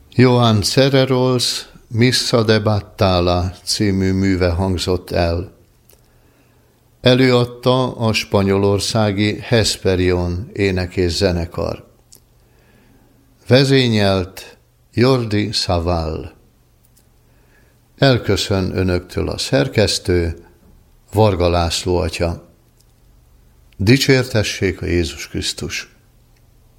Johann Cererols Missa de Battala című műve hangzott el. Előadta a spanyolországi Hesperion énekés zenekar. Vezényelt Jordi Savall. Elköszön önöktől a szerkesztő, Varga László atya. Dicsértessék a Jézus Krisztus!